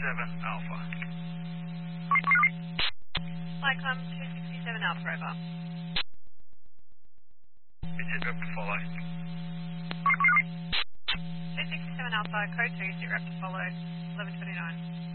Alpha. Flightcom 267 Alpha, over. Visit rep to follow. 267 Alpha, code 2, sit rep to follow, 1129.